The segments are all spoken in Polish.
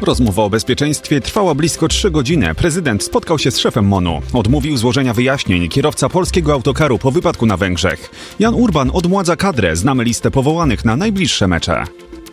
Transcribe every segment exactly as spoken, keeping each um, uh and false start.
Rozmowa o bezpieczeństwie trwała blisko trzy godziny. Prezydent spotkał się z szefem M O N-u. Odmówił złożenia wyjaśnień kierowca polskiego autokaru po wypadku na Węgrzech. Jan Urban odmładza kadrę. Znamy listę powołanych na najbliższe mecze.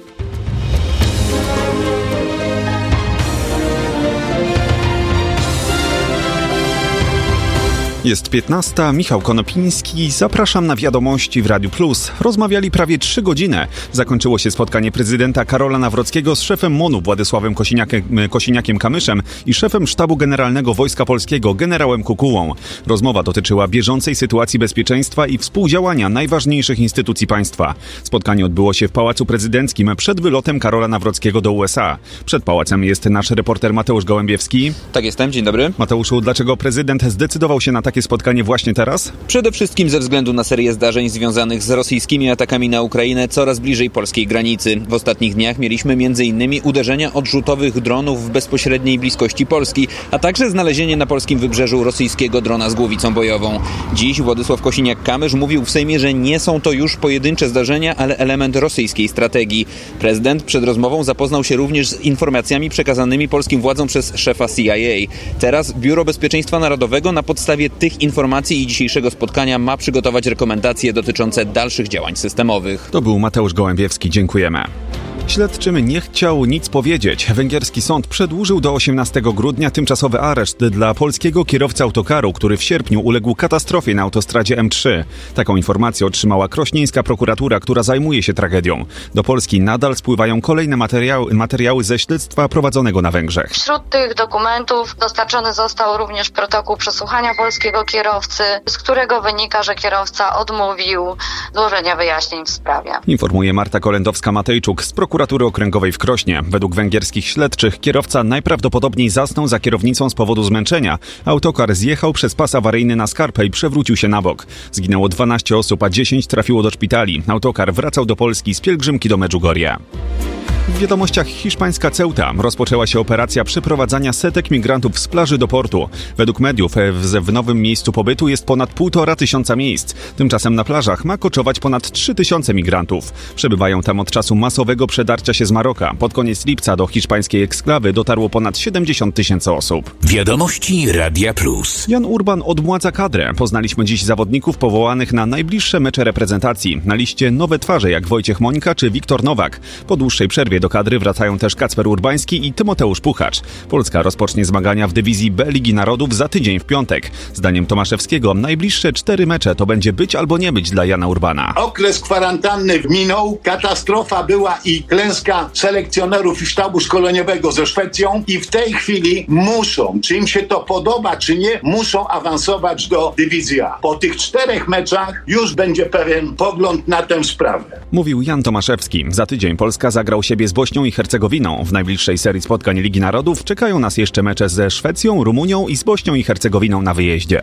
Jest piętnasta, Michał Konopiński, zapraszam na Wiadomości w Radiu Plus. Rozmawiali prawie trzy godziny. Zakończyło się spotkanie prezydenta Karola Nawrockiego z szefem M O N-u Władysławem Kosiniakiem, Kosiniakiem-Kamyszem i szefem Sztabu Generalnego Wojska Polskiego generałem Kukułą. Rozmowa dotyczyła bieżącej sytuacji bezpieczeństwa i współdziałania najważniejszych instytucji państwa. Spotkanie odbyło się w Pałacu Prezydenckim przed wylotem Karola Nawrockiego do U S A. Przed pałacem jest nasz reporter Mateusz Gołębiewski. Tak jestem, dzień dobry. Mateuszu, dlaczego prezydent zdecydował się na takie spotkanie właśnie teraz? Przede wszystkim ze względu na serię zdarzeń związanych z rosyjskimi atakami na Ukrainę coraz bliżej polskiej granicy. W ostatnich dniach mieliśmy między innymi uderzenia odrzutowych dronów w bezpośredniej bliskości Polski, a także znalezienie na polskim wybrzeżu rosyjskiego drona z głowicą bojową. Dziś Władysław Kosiniak-Kamysz mówił w Sejmie, że nie są to już pojedyncze zdarzenia, ale element rosyjskiej strategii. Prezydent przed rozmową zapoznał się również z informacjami przekazanymi polskim władzom przez szefa C I A. Teraz Biuro Bezpieczeństwa Narodowego na podstawie tych informacji i dzisiejszego spotkania ma przygotować rekomendacje dotyczące dalszych działań systemowych. To był Mateusz Gołębiewski, dziękujemy. Śledczym nie chciał nic powiedzieć. Węgierski sąd przedłużył do osiemnastego grudnia tymczasowy areszt dla polskiego kierowcy autokaru, który w sierpniu uległ katastrofie na autostradzie M trzy. Taką informację otrzymała krośnieńska prokuratura, która zajmuje się tragedią. Do Polski nadal spływają kolejne materiały, materiały ze śledztwa prowadzonego na Węgrzech. Wśród tych dokumentów dostarczony został również protokół przesłuchania polskiego kierowcy, z którego wynika, że kierowca odmówił złożenia wyjaśnień w sprawie. Informuje Marta Kolendowska-Matejczuk z prokuratury okręgowej w Krośnie. Według węgierskich śledczych kierowca najprawdopodobniej zasnął za kierownicą z powodu zmęczenia. Autokar zjechał przez pas awaryjny na skarpę i przewrócił się na bok. Zginęło dwanaście osób, a dziesięć trafiło do szpitali. Autokar wracał do Polski z pielgrzymki do Medjugorje. W wiadomościach hiszpańska Ceuta rozpoczęła się operacja przeprowadzania setek migrantów z plaży do portu. Według mediów w, w nowym miejscu pobytu jest ponad półtora tysiąca miejsc. Tymczasem na plażach ma koczować ponad trzy tysiące migrantów. Przebywają tam od czasu masowego przedarcia się z Maroka. Pod koniec lipca do hiszpańskiej eksklawy dotarło ponad siedemdziesiąt tysięcy osób. Wiadomości Radia Plus. Jan Urban odmładza kadrę. Poznaliśmy dziś zawodników powołanych na najbliższe mecze reprezentacji. Na liście nowe twarze jak Wojciech Mońka czy Wiktor Nowak. Po dłuższej przerwie do kadry wracają też Kacper Urbański i Tymoteusz Puchacz. Polska rozpocznie zmagania w dywizji B Ligi Narodów za tydzień w piątek. Zdaniem Tomaszewskiego najbliższe cztery mecze to będzie być albo nie być dla Jana Urbana. Okres kwarantanny minął, katastrofa była i klęska selekcjonerów i sztabu szkoleniowego ze Szwecją i w tej chwili muszą, czy im się to podoba, czy nie, muszą awansować do dywizji A. Po tych czterech meczach już będzie pewien pogląd na tę sprawę. Mówił Jan Tomaszewski. Za tydzień Polska zagra u siebie z Bośnią i Hercegowiną. W najbliższej serii spotkań Ligi Narodów czekają nas jeszcze mecze ze Szwecją, Rumunią i z Bośnią i Hercegowiną na wyjeździe.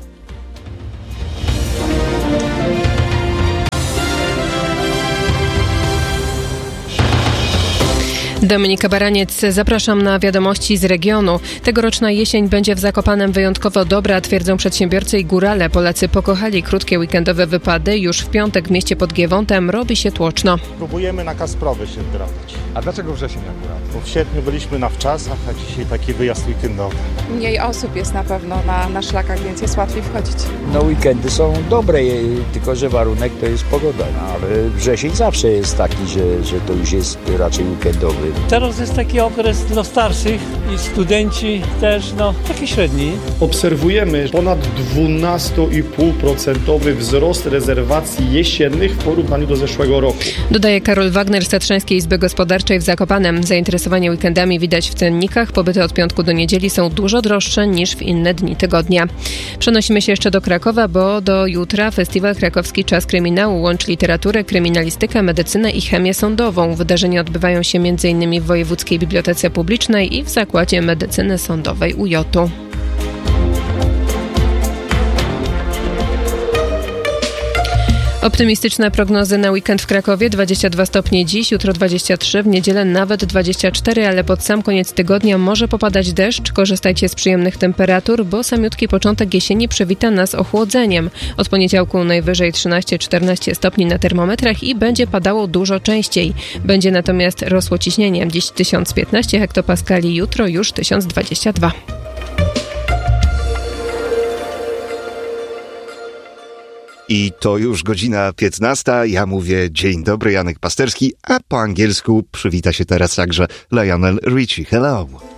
Dominika Baraniec, zapraszam na wiadomości z regionu. Tegoroczna jesień będzie w Zakopanem wyjątkowo dobra, twierdzą przedsiębiorcy i górale. Polacy pokochali krótkie weekendowe wypady. Już w piątek w mieście pod Giewątem robi się tłoczno. Próbujemy na Kasprowy się wdrażać. A dlaczego wrzesień akurat? Bo w sierpniu byliśmy na wczasach, a dzisiaj taki wyjazd weekendowy. Mniej osób jest na pewno na, na szlakach, więc jest łatwiej wchodzić. No weekendy są dobre, tylko że warunek to jest pogoda. No, ale wrzesień zawsze jest taki, że, że to już jest raczej weekendowy. Teraz jest taki okres dla starszych i studenci też, no, taki średni. Obserwujemy ponad dwanaście i pół procent wzrost rezerwacji jesiennych w porównaniu do zeszłego roku. Dodaje Karol Wagner z Tatrzańskiej Izby Gospodarczej w Zakopanem. Zainteresowanie weekendami widać w cennikach. Pobyty od piątku do niedzieli są dużo droższe niż w inne dni tygodnia. Przenosimy się jeszcze do Krakowa, bo do jutra Festiwal Krakowski Czas Kryminału łączy literaturę, kryminalistykę, medycynę i chemię sądową. Wydarzenia odbywają się między innymi w Wojewódzkiej Bibliotece Publicznej i w Zakładzie Medycyny Sądowej U J u. Optymistyczne prognozy na weekend w Krakowie. dwadzieścia dwa stopnie dziś, jutro dwadzieścia trzy, w niedzielę nawet dwadzieścia cztery, ale pod sam koniec tygodnia może popadać deszcz. Korzystajcie z przyjemnych temperatur, bo samiutki początek jesieni przywita nas ochłodzeniem. Od poniedziałku najwyżej trzynaście czternaście stopni na termometrach i będzie padało dużo częściej. Będzie natomiast rosło ciśnienie. Dziś tysiąc piętnaście hektopaskali, jutro już tysiąc dwadzieścia dwa. I to już godzina piętnasta. Ja mówię dzień dobry, Janek Pasterski, a po angielsku przywita się teraz także Lionel Richie. Hello.